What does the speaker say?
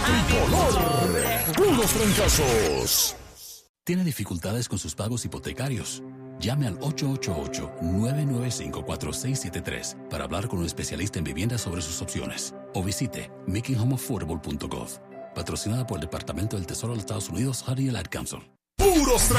Tricolor. Puros trancazos. ¿Tiene dificultades con sus pagos hipotecarios? Llame al 888-995-4673 para hablar con un especialista en viviendas sobre sus opciones. O visite makinghomeaffordable.gov. Patrocinada por el Departamento del Tesoro de los Estados Unidos, HUD y el Ad Council. Puros